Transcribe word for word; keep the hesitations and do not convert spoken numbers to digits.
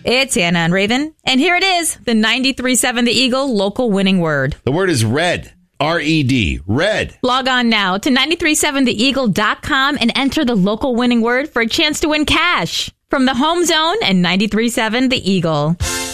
It's Anna and Raven, and here it is, the ninety-three point seven The Eagle local winning word. The word is red. R E D. Red. Log on now to nine three seven the eagle dot com and enter the local winning word for a chance to win cash from the Home Zone and ninety-three point seven The Eagle.